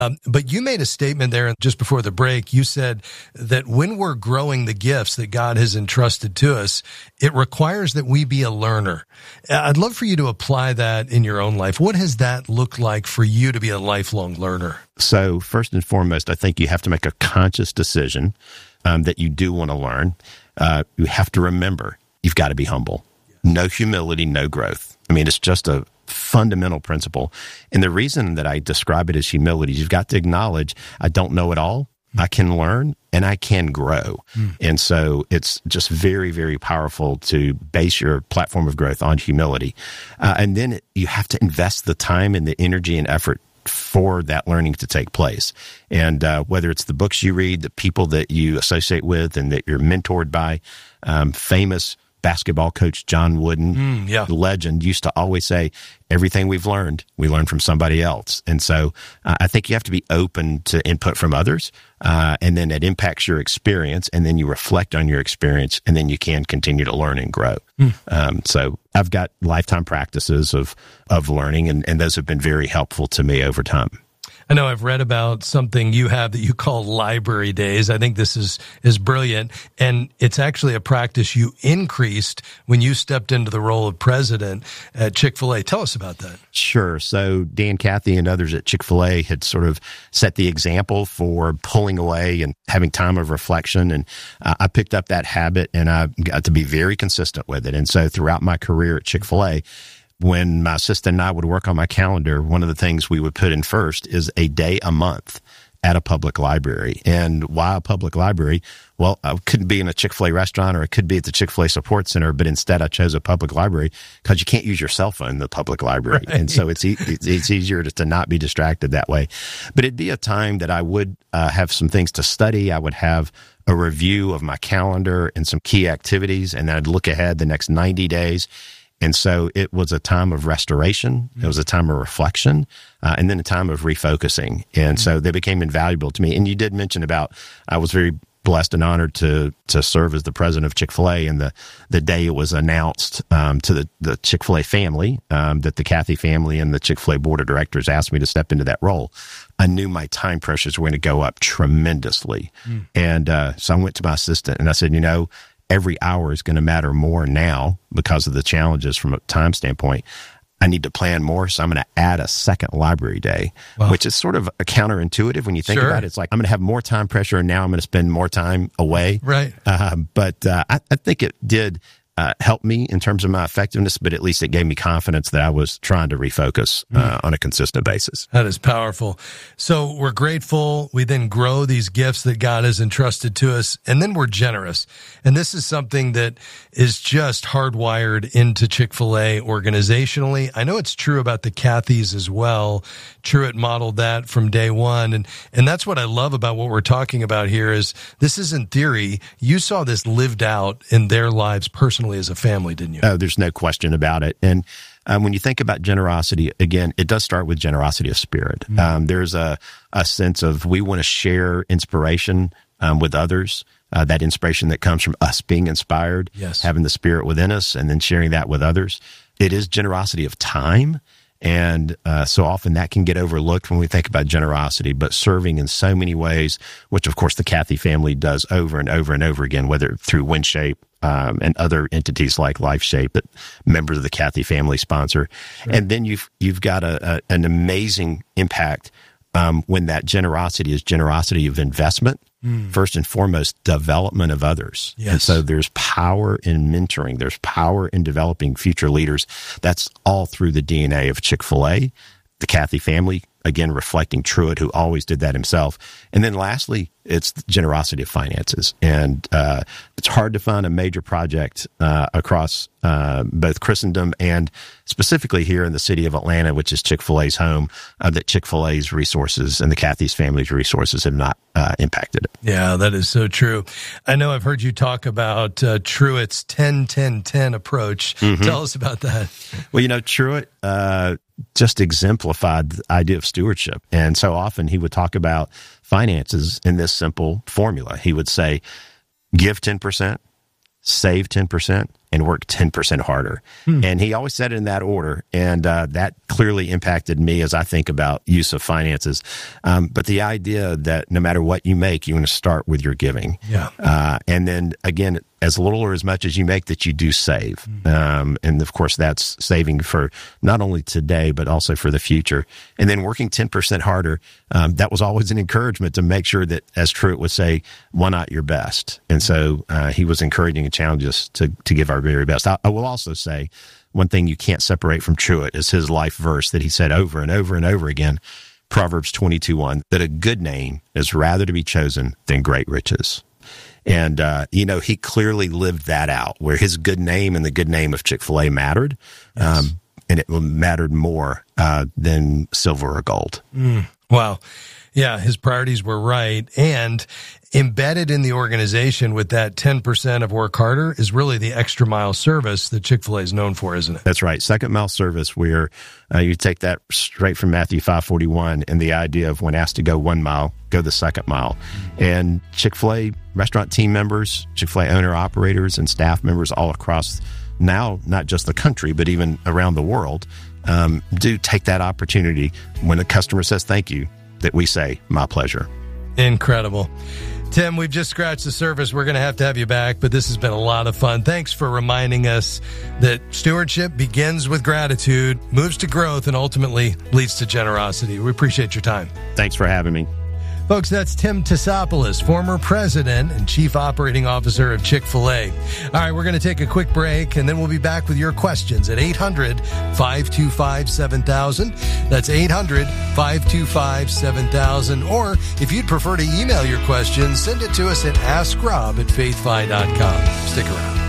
But you made a statement there just before the break. You said that when we're growing the gifts that God has entrusted to us, it requires that we be a learner. I'd love for you to apply that in your own life. What has that looked like for you to be a lifelong learner? So first and foremost, I think you have to make a conscious decision that you do want to learn. You have to remember, you've got to be humble. No humility, no growth. I mean, it's just a fundamental principle. And the reason that I describe it as humility is you've got to acknowledge I don't know it all. I can learn and I can grow. And so it's just very, very powerful to base your platform of growth on humility. And then you have to invest the time and the energy and effort for that learning to take place. And whether it's the books you read, the people that you associate with and that you're mentored by, famous basketball coach John Wooden, legend, used to always say, everything we learned from somebody else. And so I think you have to be open to input from others, and then it impacts your experience, and then you reflect on your experience, and then you can continue to learn and grow. So I've got lifetime practices of learning, and those have been very helpful to me over time. I know I've read about something you have that you call library days. I think this is brilliant. And it's actually a practice you increased when you stepped into the role of president at Chick-fil-A. Tell us about that. Sure. So Dan Cathy and others at Chick-fil-A had sort of set the example for pulling away and having time of reflection. And I picked up that habit and I got to be very consistent with it. And so throughout my career at Chick-fil-A, when my assistant and I would work on my calendar, one of the things we would put in first is a day a month at a public library. And why a public library? Well, I couldn't be in a Chick-fil-A restaurant or I could be at the Chick-fil-A support center, but instead I chose a public library because you can't use your cell phone in the public library. Right. And so it's easier to not be distracted that way. But it'd be a time that I would have some things to study. I would have a review of my calendar and some key activities, and then I'd look ahead the next 90 days. And so it was a time of restoration. It was a time of reflection, and then a time of refocusing. And so they became invaluable to me. And you did mention about, I was very blessed and honored to serve as the president of Chick-fil-A. And the day it was announced to the Chick-fil-A family, that the Cathy family and the Chick-fil-A board of directors asked me to step into that role, I knew my time pressures were going to go up tremendously. And so I went to my assistant and I said, every hour is going to matter more now because of the challenges from a time standpoint. I need to plan more, so I'm going to add a second library day, which is sort of a counterintuitive when you think about it. It's like, I'm going to have more time pressure, and now I'm going to spend more time away. Right. But I think it did help me in terms of my effectiveness, but at least it gave me confidence that I was trying to refocus on a consistent basis. That is powerful. So we're grateful. We then grow these gifts that God has entrusted to us, and then we're generous. And this is something that is just hardwired into Chick-fil-A organizationally. I know it's true about the Cathys as well. Truett modeled that from day one. And that's what I love about what we're talking about here is this isn't theory. You saw this lived out in their lives personally as a family, didn't you? Oh, there's no question about it. And when you think about generosity, again, it does start with generosity of spirit. There's a sense of we want to share inspiration with others, that inspiration that comes from us being inspired, having the spirit within us, and then sharing that with others. It is generosity of time. And so often that can get overlooked when we think about generosity, but serving in so many ways, which of course the Cathy family does over and over and over again, whether through WinShape and other entities like LifeShape that members of the Cathy family sponsor. Sure. And then you've got an amazing impact when that generosity is generosity of investment. First and foremost, development of others. Yes. And so there's power in mentoring. There's power in developing future leaders. That's all through the DNA of Chick-fil-A, the Cathy family, again, reflecting Truett, who always did that himself. And then lastly, it's the generosity of finances. And it's hard to find a major project across both Christendom and specifically here in the city of Atlanta, which is Chick-fil-A's home, that Chick-fil-A's resources and the Cathy's family's resources have not impacted it. Yeah, that is so true. I know I've heard you talk about Truett's 10-10-10 approach. Tell us about that. Well, Truett just exemplified the idea of stewardship. And so often he would talk about finances in this simple formula. He would say, give 10%, save 10%, and work 10% harder. And he always said it in that order. And that clearly impacted me as I think about use of finances. But the idea that no matter what you make, you want to start with your giving. Yeah. And then again, as little or as much as you make, that you do save. And of course, that's saving for not only today, but also for the future. And then working 10% harder, that was always an encouragement to make sure that, as Truett would say, why not your best? And so he was encouraging and challenging us to give our very best. I will also say one thing you can't separate from Truett is his life verse that he said over and over and over again, Proverbs 22:1, that a good name is rather to be chosen than great riches. And, he clearly lived that out, where his good name and the good name of Chick-fil-A mattered. Yes. And it mattered more than silver or gold. Wow. Yeah, his priorities were right. And embedded in the organization with that 10% of work harder is really the extra mile service that Chick-fil-A is known for, isn't it? That's right. Second mile service, where you take that straight from Matthew 5:41 and the idea of when asked to go 1 mile, go the second mile. And Chick-fil-A restaurant team members, Chick-fil-A owner operators and staff members all across now, not just the country, but even around the world, do take that opportunity when a customer says thank you, that we say, my pleasure. Incredible. Tim, we've just scratched the surface. We're going to have you back, but this has been a lot of fun. Thanks for reminding us that stewardship begins with gratitude, moves to growth, and ultimately leads to generosity. We appreciate your time. Thanks for having me. Folks, that's Tim Tassopoulos, former president and chief operating officer of Chick-fil-A. All right, we're going to take a quick break, and then we'll be back with your questions at 800-525-7000. That's 800-525-7000. Or if you'd prefer to email your questions, send it to us at askrob@faithfi.com. Stick around.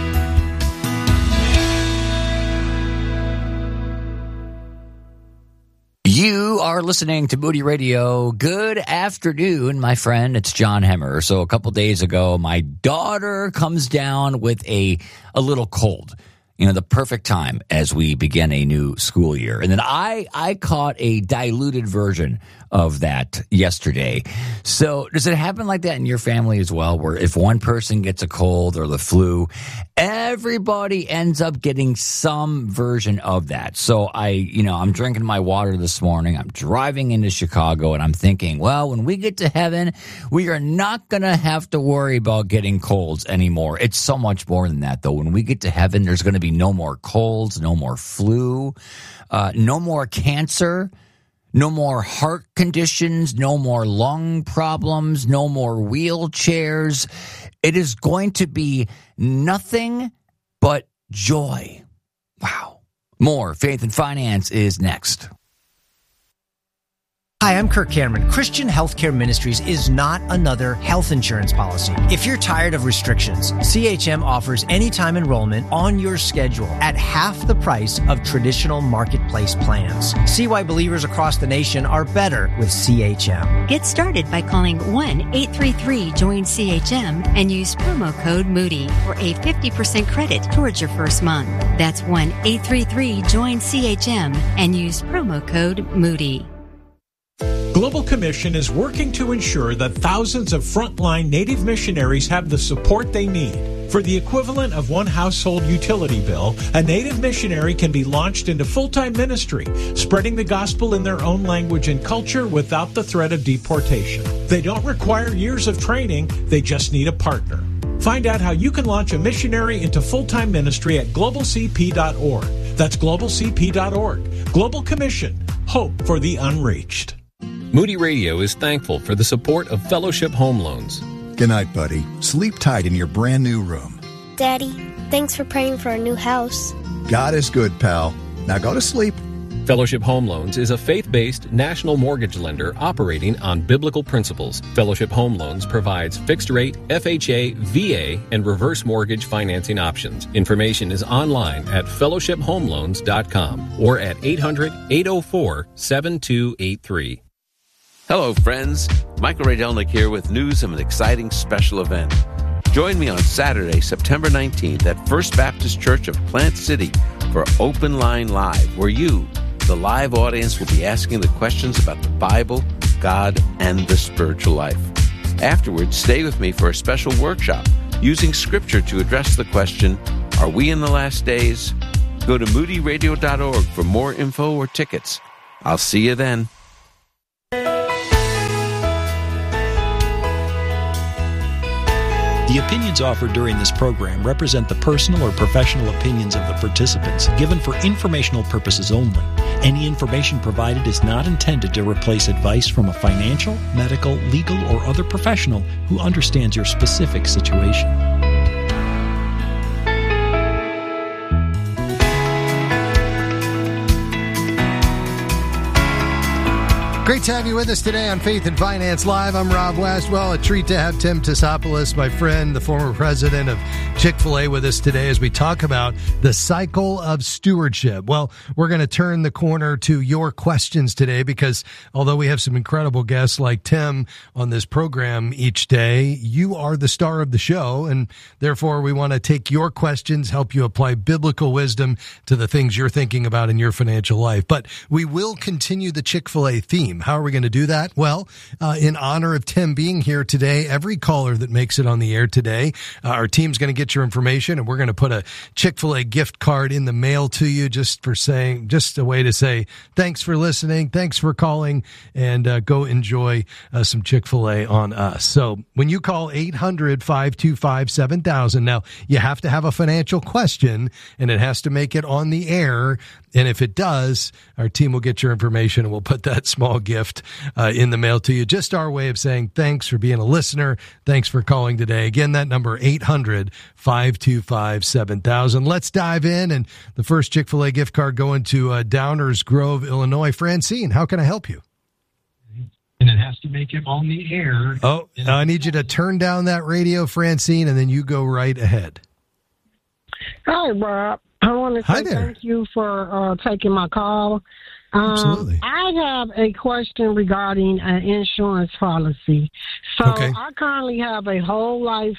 You are listening to Moody Radio. Good afternoon, my friend. It's John Hemmer. So a couple days ago, my daughter comes down with a little cold. The perfect time as we begin a new school year. And then I caught a diluted version of that yesterday. So does it happen like that in your family as well, where if one person gets a cold or the flu, everybody ends up getting some version of that? So I'm drinking my water this morning. I'm driving into Chicago and I'm thinking, well, when we get to heaven, we are not going to have to worry about getting colds anymore. It's so much more than that, though. When we get to heaven, there's going to be no more colds, no more flu, no more cancer, no more heart conditions, no more lung problems, no more wheelchairs. It is going to be nothing but joy. Wow. More Faith and Finance is next. Hi, I'm Kirk Cameron. Christian Healthcare Ministries is not another health insurance policy. If you're tired of restrictions, CHM offers anytime enrollment on your schedule at half the price of traditional marketplace plans. See why believers across the nation are better with CHM. Get started by calling 1-833-JOIN-CHM and use promo code Moody for a 50% credit towards your first month. That's 1-833-JOIN-CHM and use promo code Moody. Global Commission is working to ensure that thousands of frontline Native missionaries have the support they need. For the equivalent of one household utility bill, a Native missionary can be launched into full-time ministry, spreading the gospel in their own language and culture without the threat of deportation. They don't require years of training, they just need a partner. Find out how you can launch a missionary into full-time ministry at globalcp.org. That's globalcp.org. Global Commission. Hope for the unreached. Moody Radio is thankful for the support of Fellowship Home Loans. Good night, buddy. Sleep tight in your brand new room. Daddy, thanks for praying for our new house. God is good, pal. Now go to sleep. Fellowship Home Loans is a faith-based national mortgage lender operating on biblical principles. Fellowship Home Loans provides fixed-rate, FHA, VA, and reverse mortgage financing options. Information is online at fellowshiphomeloans.com or at 800-804-7283. Hello, friends. Michael Ray Delnick here with news of an exciting special event. Join me on Saturday, September 19th at First Baptist Church of Plant City for Open Line Live, where you, the live audience, will be asking the questions about the Bible, God, and the spiritual life. Afterwards, stay with me for a special workshop using Scripture to address the question, Are we in the last days? Go to moodyradio.org for more info or tickets. I'll see you then. The opinions offered during this program represent the personal or professional opinions of the participants, given for informational purposes only. Any information provided is not intended to replace advice from a financial, medical, legal, or other professional who understands your specific situation. Great to have you with us today on Faith and Finance Live. I'm Rob West. Well, a treat to have Tim Tassopoulos, my friend, the former president of Chick-fil-A, with us today as we talk about the cycle of stewardship. Well, we're going to turn the corner to your questions today because although we have some incredible guests like Tim on this program each day, you are the star of the show, and therefore we want to take your questions, help you apply biblical wisdom to the things you're thinking about in your financial life. But we will continue the Chick-fil-A theme. How are we going to do that? Well, in honor of Tim being here today, every caller that makes it on the air today, our team's going to get your information, and we're going to put a Chick-fil-A gift card in the mail to you just a way to say thanks for listening, thanks for calling, and go enjoy some Chick-fil-A on us. So when you call 800-525-7000, now you have to have a financial question, and it has to make it on the air. And if it does, our team will get your information and we'll put that small gift in the mail to you. Just our way of saying thanks for being a listener. Thanks for calling today. Again, that number 800-525-7000. Let's dive in. And the first Chick-fil-A gift card going to Downers Grove, Illinois. Francine, how can I help you? And it has to make it on the air. Oh, I need you to turn down that radio, Francine, and then you go right ahead. Hi, Rob. I want to say thank you for taking my call. Absolutely. I have a question regarding an insurance policy. So I currently have a whole life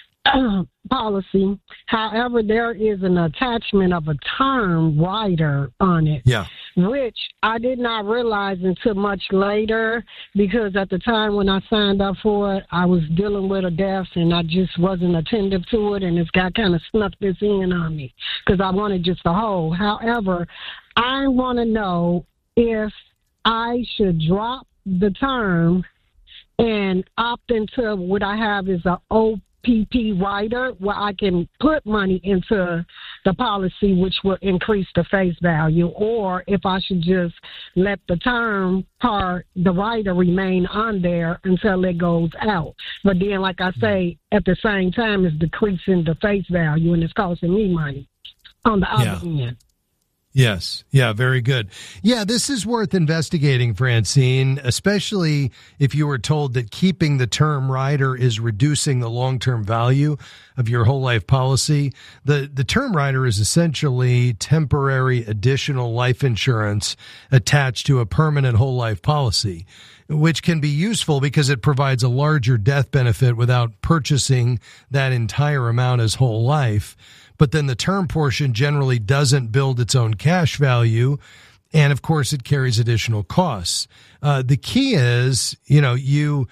policy. However, there is an attachment of a term rider on it, which I did not realize until much later because at the time when I signed up for it, I was dealing with a death and I just wasn't attentive to it, and it's got kind of snuck this in on me because I wanted just the whole. However, I want to know if I should drop the term and opt into what I have is an OPP rider where I can put money into the policy, which will increase the face value, or if I should just let the term part, the rider, remain on there until it goes out. But then, like I say, at the same time, it's decreasing the face value and it's costing me money on the other end. Yes. Yeah, very good. Yeah, this is worth investigating, Francine, especially if you were told that keeping the term rider is reducing the long-term value of your whole life policy. The term rider is essentially temporary additional life insurance attached to a permanent whole life policy, which can be useful because it provides a larger death benefit without purchasing that entire amount as whole life. But then the term portion generally doesn't build its own cash value. And of course, it carries additional costs. The key is, you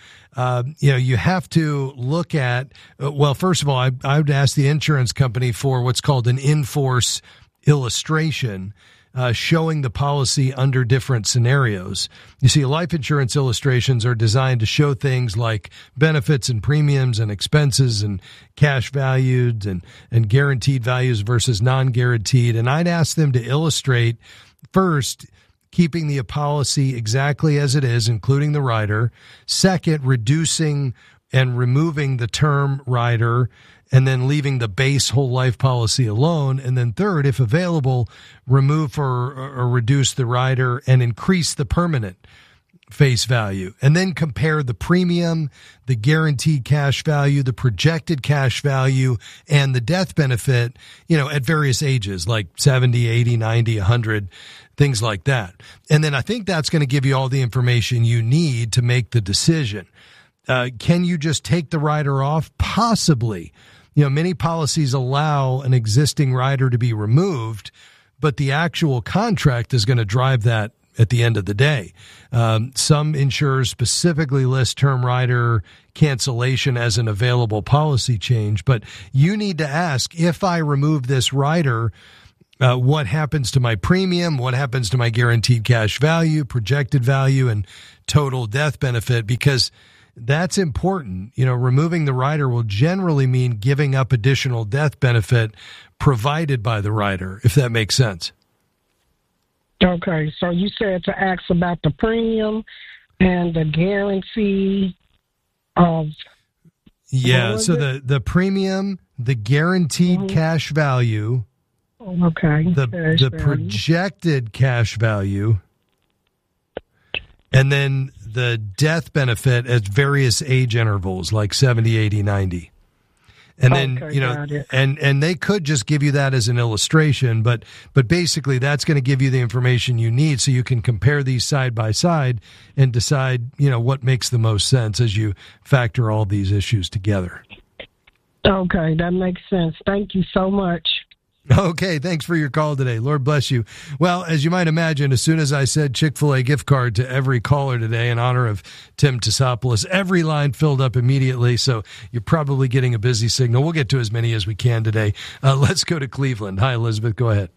have to look at, well, first of all, I would ask the insurance company for what's called an in-force illustration, showing the policy under different scenarios. You see, life insurance illustrations are designed to show things like benefits and premiums and expenses and cash valued and guaranteed values versus non-guaranteed. And I'd ask them to illustrate first, keeping the policy exactly as it is, including the rider. Second, reducing and removing the term rider and then leaving the base whole life policy alone. And then third, if available, remove or reduce the rider and increase the permanent face value. And then compare the premium, the guaranteed cash value, the projected cash value, and the death benefit, at various ages, like 70, 80, 90, 100, things like that. And then I think that's going to give you all the information you need to make the decision. Can you just take the rider off? Possibly. Many policies allow an existing rider to be removed, but the actual contract is going to drive that at the end of the day. Some insurers specifically list term rider cancellation as an available policy change, but you need to ask, if I remove this rider, what happens to my premium? What happens to my guaranteed cash value, projected value, and total death benefit? Because that's important. Removing the rider will generally mean giving up additional death benefit provided by the rider, if that makes sense. Okay, so you said to ask about the premium and the guarantee of... Yeah, so the premium, the guaranteed cash value... Okay. The projected cash value, and then the death benefit at various age intervals, like 70, 80, 90. And then, and they could just give you that as an illustration, but basically that's going to give you the information you need so you can compare these side by side and decide, what makes the most sense as you factor all these issues together. Okay, that makes sense. Thank you so much. Okay, thanks for your call today. Lord bless you. Well, as you might imagine, as soon as I said Chick-fil-A gift card to every caller today in honor of Tim Tassopoulos, every line filled up immediately, so you're probably getting a busy signal. We'll get to as many as we can today. Let's go to Cleveland. Hi, Elizabeth. Go ahead.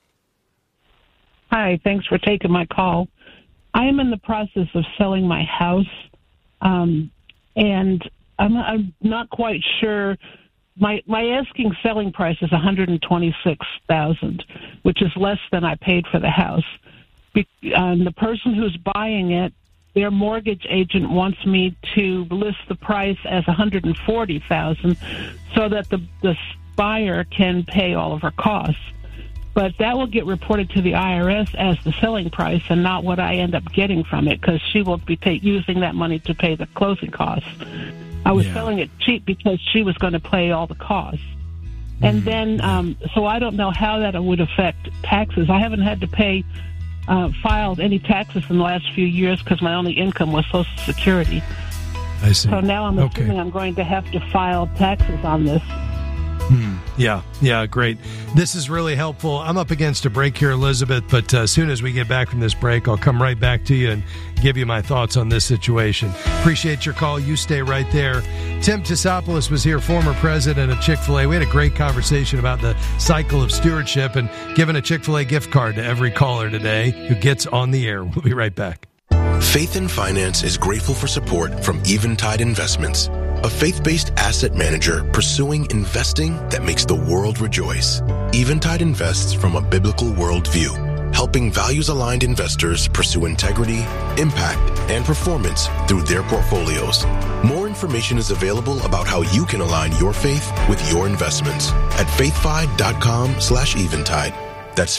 Hi, thanks for taking my call. I am in the process of selling my house, and I'm not quite sure. My asking selling price is $126,000, which is less than I paid for the house. The person who's buying it, their mortgage agent wants me to list the price as $140,000, so that the buyer can pay all of her costs. But that will get reported to the IRS as the selling price and not what I end up getting from it, because she will be using that money to pay the closing costs. I was selling it cheap because she was going to pay all the costs. And then, so I don't know how that would affect taxes. I haven't had to filed any taxes in the last few years because my only income was Social Security. I see. So now I'm assuming I'm going to have to file taxes on this. Yeah, great. This is really helpful. I'm up against a break here, Elizabeth, but as soon as we get back from this break, I'll come right back to you and give you my thoughts on this situation. Appreciate your call. You stay right there. Tim Tassopoulos was here, former president of Chick-fil-A. We had a great conversation about the cycle of stewardship and giving a Chick-fil-A gift card to every caller today who gets on the air. We'll be right back. Faith in Finance is grateful for support from Eventide Investments, a faith-based asset manager pursuing investing that makes the world rejoice. Eventide invests from a biblical worldview, helping values-aligned investors pursue integrity, impact, and performance through their portfolios. More information is available about how you can align your faith with your investments at faithfi.com/eventide. That's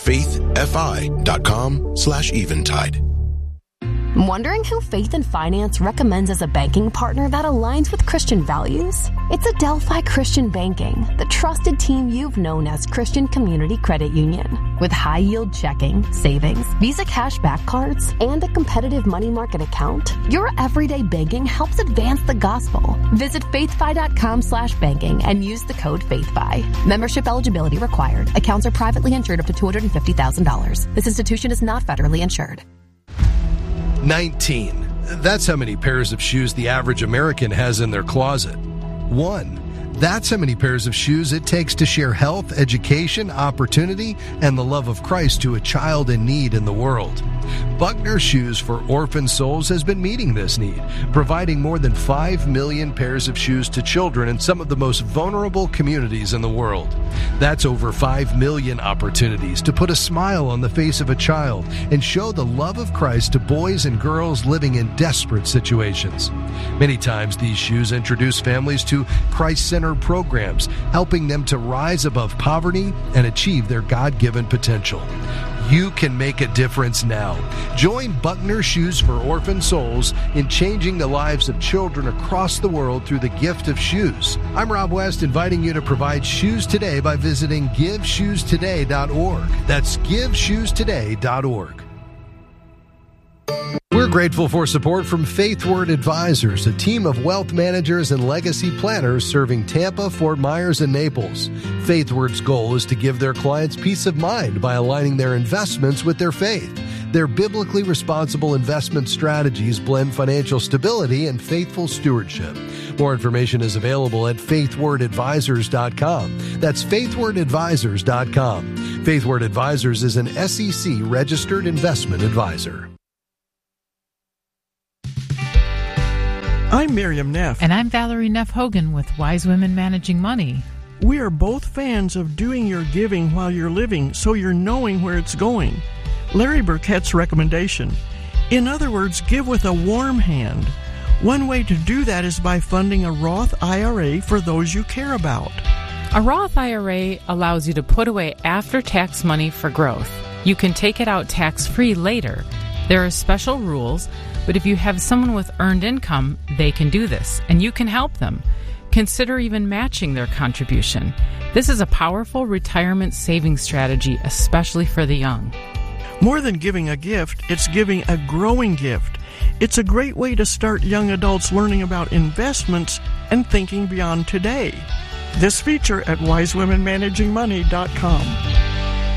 faithfi.com/eventide. Wondering who Faith in Finance recommends as a banking partner that aligns with Christian values? It's Adelphi Christian Banking, the trusted team you've known as Christian Community Credit Union. With high-yield checking, savings, Visa cashback cards, and a competitive money market account, your everyday banking helps advance the gospel. Visit faithfi.com/banking and use the code FAITHFI. Membership eligibility required. Accounts are privately insured up to $250,000. This institution is not federally insured. 19. That's how many pairs of shoes the average American has in their closet. 1. That's how many pairs of shoes it takes to share health, education, opportunity, and the love of Christ to a child in need in the world. Buckner Shoes for Orphan Souls has been meeting this need, providing more than 5 million pairs of shoes to children in some of the most vulnerable communities in the world. That's over 5 million opportunities to put a smile on the face of a child and show the love of Christ to boys and girls living in desperate situations. Many times these shoes introduce families to Christ-centered programs, helping them to rise above poverty and achieve their God-given potential. You can make a difference now. Join Buckner Shoes for Orphan Souls in changing the lives of children across the world through the gift of shoes. I'm Rob West, inviting you to provide shoes today by visiting GiveShoesToday.org. That's GiveShoesToday.org. We're grateful for support from Faithward Advisors, a team of wealth managers and legacy planners serving Tampa, Fort Myers, and Naples. Faithward's goal is to give their clients peace of mind by aligning their investments with their faith. Their biblically responsible investment strategies blend financial stability and faithful stewardship. More information is available at faithwordadvisors.com. That's faithwordadvisors.com. FaithWord Advisors is an SEC-registered investment advisor. I'm Miriam Neff. And I'm Valerie Neff Hogan with Wise Women Managing Money. We are both fans of doing your giving while you're living, so you're knowing where it's going. Larry Burkett's recommendation. In other words, give with a warm hand. One way to do that is by funding a Roth IRA for those you care about. A Roth IRA allows you to put away after-tax money for growth. You can take it out tax-free later. There are special rules, but if you have someone with earned income, they can do this, and you can help them. Consider even matching their contribution. This is a powerful retirement savings strategy, especially for the young. More than giving a gift, it's giving a growing gift. It's a great way to start young adults learning about investments and thinking beyond today. This feature at wisewomenmanagingmoney.com.